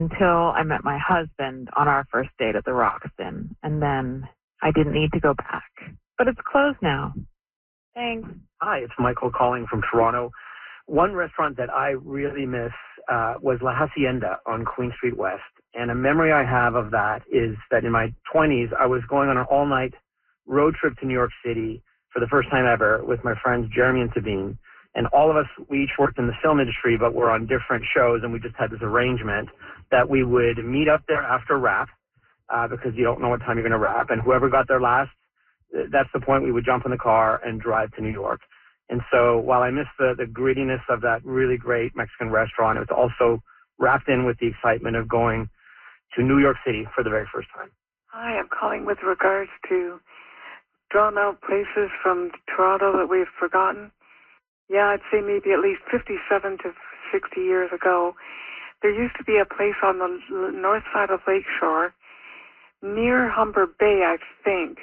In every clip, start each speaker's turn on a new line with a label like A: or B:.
A: until I met my husband on our first date at the Roxton, and then I didn't need to go back. But it's closed now. Thanks.
B: Hi, it's Michael calling from Toronto. One restaurant that I really miss was La Hacienda on Queen Street West. And a memory I have of that is that in my 20s, I was going on an all-night road trip to New York City for the first time ever with my friends Jeremy and Sabine. And all of us, we each worked in the film industry, but we're on different shows, and we just had this arrangement that we would meet up there after wrap, because you don't know what time you're going to wrap. And whoever got there last, that's the point. We would jump in the car and drive to New York. And so while I miss the grittiness of that really great Mexican restaurant, it was also wrapped in with the excitement of going to New York City for the very first time.
C: Hi, I'm calling with regards to drawn out places from Toronto that we've forgotten. Yeah, I'd say maybe at least 57 to 60 years ago, there used to be a place on the north side of Lakeshore, near Humber Bay, I think.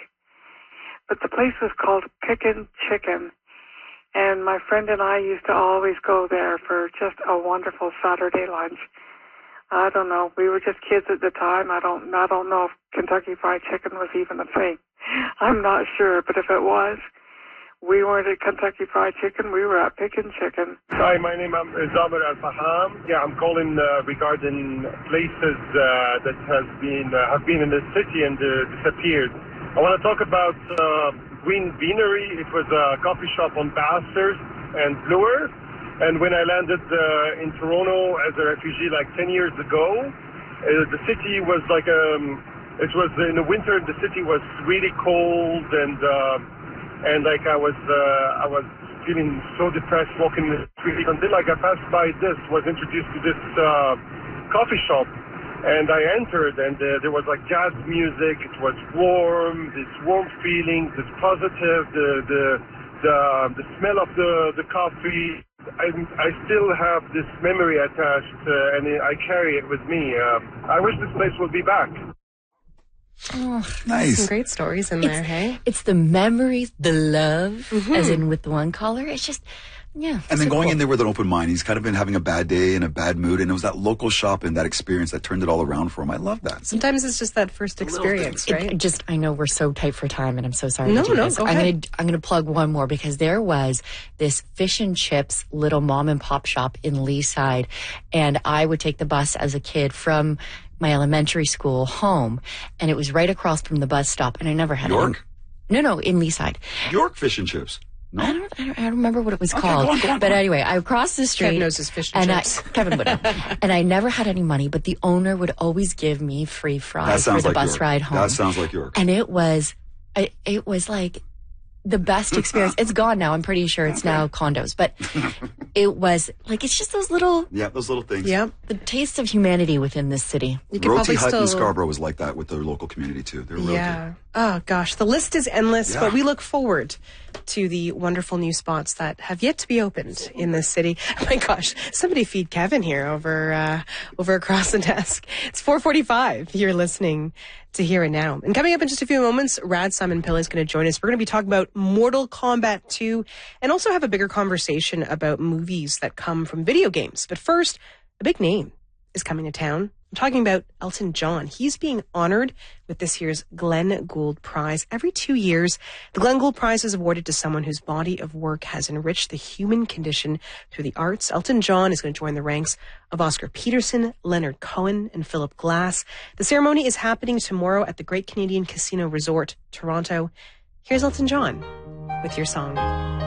C: But the place was called Pickin' Chicken. And my friend and I used to always go there for just a wonderful Saturday lunch. I don't know. We were just kids at the time. I don't know if Kentucky Fried Chicken was even a thing. I'm not sure, but if it was, we weren't at Kentucky Fried Chicken. We were at Pickin' Chicken.
D: Hi, my name is Amr Al-Faham. Yeah, I'm calling regarding places that have been in the city and disappeared. I want to talk about Green Beanery. It was a coffee shop on Bathurst and Bloor. And when I landed in Toronto as a refugee like 10 years ago, the city was like, it was in the winter, the city was really cold, and like I was feeling so depressed walking the street until like I passed by was introduced to this coffee shop. And I entered, and there was like jazz music. It was warm, this warm feeling, this positive, the smell of the coffee. I still have this memory attached, and I carry it with me. I wish this place would be back.
E: Oh,
F: nice.
E: Some great stories in there, hey?
G: It's the memories, the love, as in with the one caller. It's just, yeah.
F: And then going in there with an open mind. He's kind of been having a bad day and a bad mood, and it was that local shop and that experience that turned it all around for him. I love that.
E: Sometimes it's just that first experience, right?
G: I know we're so tight for time, and I'm so sorry to do this.
E: Go ahead.
G: I'm going to plug one more, because there was this fish and chips little mom and pop shop in Leaside, and I would take the bus as a kid from my elementary school home, and it was right across from the bus stop, and I never had
F: York?
G: No, in Leaside.
F: York Fish and Chips. No?
G: I don't remember what it was called.
F: Go on.
G: But anyway, I crossed the street.
E: Kevin knows his fish and chips.
G: Kevin would know. And I never had any money, but the owner would always give me free fries for the bus ride home.
F: That sounds like York.
G: And it was like the best experience. It's gone now. I'm pretty sure it's now condos, but it was like, it's just those little
F: things.
E: Yeah.
G: The taste of humanity within this city.
E: You could
F: Roti
E: probably
F: Hut in Scarborough was like that with their local community too. They're real good.
E: Oh gosh, the list is endless, but we look forward to the wonderful new spots that have yet to be opened in this city. Oh my gosh, somebody feed Kevin here over across the desk. It's 4:45. You're listening to Hear It Now. And coming up in just a few moments, Rad Simon Pillay is going to join us. We're going to be talking about Mortal Kombat 2 and also have a bigger conversation about movies that come from video games. But first, a big name is coming to town. I'm talking about Elton John. He's being honored with this year's Glenn Gould Prize. Every 2 years, the Glenn Gould Prize is awarded to someone whose body of work has enriched the human condition through the arts. Elton John is going to join the ranks of Oscar Peterson, Leonard Cohen, and Philip Glass. The ceremony is happening tomorrow at the Great Canadian Casino Resort, Toronto. Here's Elton John with your song.